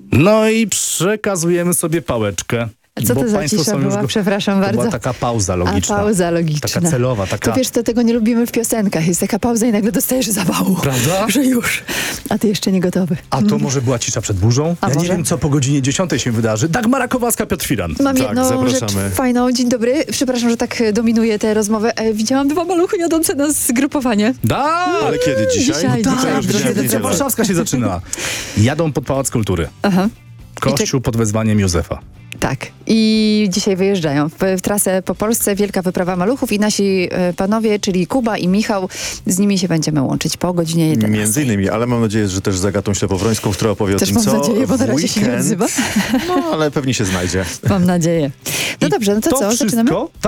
No i przekazujemy sobie pałeczkę. A co bo to za państwo cisza są już była? Przepraszam To bardzo. była taka pauza logiczna. A pauza logiczna. Taka celowa, taka... To wiesz, to tego nie lubimy w piosenkach. Jest taka pauza i nagle dostajesz zawału. Prawda? Że już. A ty jeszcze nie gotowy. A to może była cisza przed burzą? A Ja nie może? wiem, co po godzinie 10 się wydarzy. Dagmara Kowalska, Piotr Firan. Mam Tak, jedną zapraszamy. rzecz fajną. Dzień dobry. Przepraszam, że tak dominuję tę rozmowę. Widziałam 2 maluchy jadące na zgrupowanie. Ale kiedy? Dzisiaj? Dzisiaj, No dzisiaj, już drodzy widziałem do niedzielę. Warszawska się zaczyna. Jadą pod Pałac Kultury. Aha. Kościół pod wezwaniem Józefa. Tak. I dzisiaj wyjeżdżają w trasę po Polsce. Wielka wyprawa maluchów i nasi panowie, czyli Kuba i Michał, z nimi się będziemy łączyć po godzinie 11. Między innymi, ale mam nadzieję, że też z Agatą Ślepowrońską, która opowie o Też tym, mam co nadzieję, bo na w razie się nie weekend... odzywa. No, ale pewnie się znajdzie. Mam nadzieję. No I dobrze, no to co? wszystko Zaczynamy?